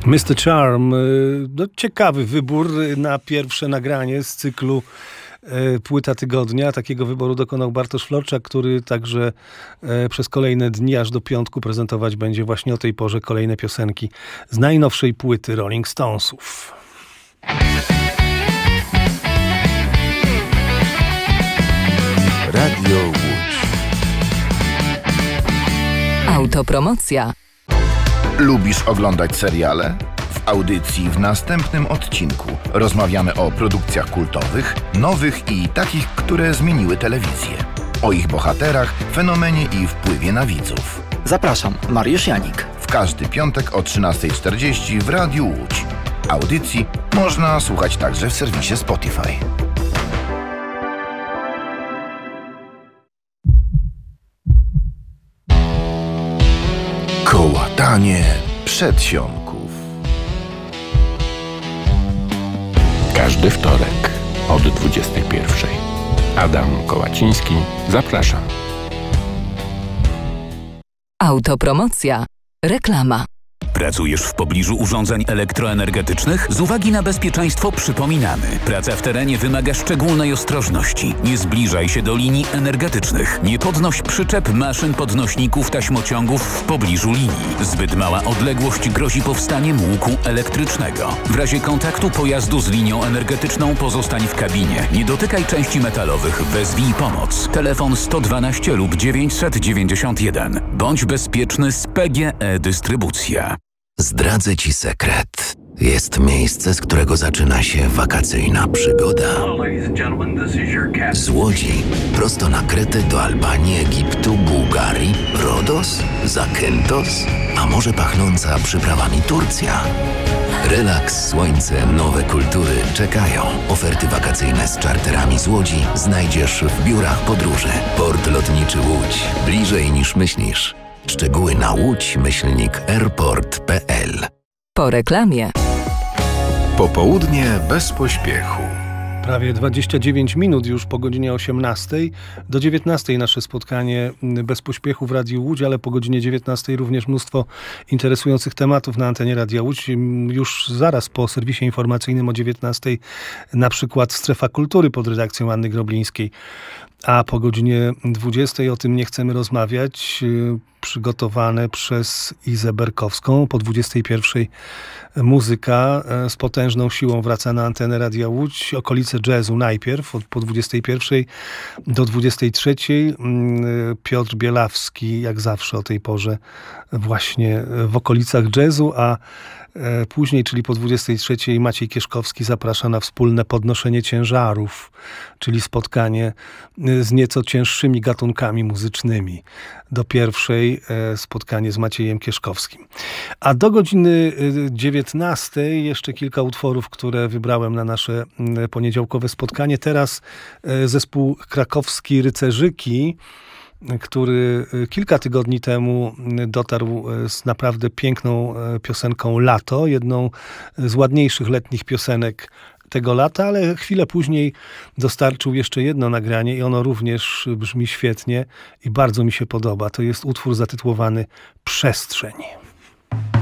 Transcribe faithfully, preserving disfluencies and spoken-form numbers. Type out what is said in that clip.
mister Charm, no, ciekawy wybór na pierwsze nagranie z cyklu Płyta Tygodnia. Takiego wyboru dokonał Bartosz Florczak, który także przez kolejne dni, aż do piątku, prezentować będzie właśnie o tej porze kolejne piosenki z najnowszej płyty Rolling Stonesów. Radio Łódź. Autopromocja. Lubisz oglądać seriale? W audycji w następnym odcinku rozmawiamy o produkcjach kultowych, nowych i takich, które zmieniły telewizję. O ich bohaterach, fenomenie i wpływie na widzów. Zapraszam, Mariusz Janik. W każdy piątek o trzynasta czterdzieści w Radiu Łódź. Audycji można słuchać także w serwisie Spotify. Kołatanie przedsionków. Każdy wtorek od dwudziestej pierwszej. Adam Kołaciński, zapraszam. Autopromocja. Reklama. Pracujesz w pobliżu urządzeń elektroenergetycznych? Z uwagi na bezpieczeństwo przypominamy. Praca w terenie wymaga szczególnej ostrożności. Nie zbliżaj się do linii energetycznych. Nie podnoś przyczep, maszyn, podnośników, taśmociągów w pobliżu linii. Zbyt mała odległość grozi powstaniem łuku elektrycznego. W razie kontaktu pojazdu z linią energetyczną pozostań w kabinie. Nie dotykaj części metalowych. Wezwij pomoc. Telefon sto dwanaście lub dziewięćset dziewięćdziesiąt jeden. Bądź bezpieczny z P G E Dystrybucja. Zdradzę Ci sekret. Jest miejsce, z którego zaczyna się wakacyjna przygoda. Z Łodzi prosto na Kretę do Albanii, Egiptu, Bułgarii, Rodos, Zakynthos, a może pachnąca przyprawami Turcja. Relaks, słońce, nowe kultury czekają. Oferty wakacyjne z czarterami z Łodzi znajdziesz w biurach podróży. Port Lotniczy Łódź. Bliżej niż myślisz. Szczegóły na łódź myślnik airport kropka p l. Po reklamie. Popołudnie bez pośpiechu. Prawie dwadzieścia dziewięć minut już po godzinie osiemnastej. Do dziewiętnastej nasze spotkanie bez pośpiechu w Radiu Łódź, ale po godzinie dziewiętnastej również mnóstwo interesujących tematów na antenie Radia Łódź. Już zaraz po serwisie informacyjnym o dziewiętnastej na przykład Strefa Kultury pod redakcją Anny Groblińskiej. A po godzinie dwudziestej o tym nie chcemy rozmawiać. Przygotowane przez Izę Berkowską. Po dwudziestej pierwszej muzyka z potężną siłą wraca na antenę Radia Łódź. Okolice jazzu najpierw, od po dwudziestej pierwszej do dwudziestej trzeciej. Piotr Bielawski, jak zawsze o tej porze, właśnie w okolicach jazzu, a później, czyli po dwudziestej trzeciej, Maciej Kieszkowski zaprasza na wspólne podnoszenie ciężarów, czyli spotkanie z nieco cięższymi gatunkami muzycznymi. Do pierwszej spotkanie z Maciejem Kieszkowskim. A do godziny dziewiętnastej jeszcze kilka utworów, które wybrałem na nasze poniedziałkowe spotkanie. Teraz zespół krakowski Rycerzyki, który kilka tygodni temu dotarł z naprawdę piękną piosenką Lato, jedną z ładniejszych letnich piosenek tego lata, ale chwilę później dostarczył jeszcze jedno nagranie i ono również brzmi świetnie i bardzo mi się podoba. To jest utwór zatytułowany Przestrzeń.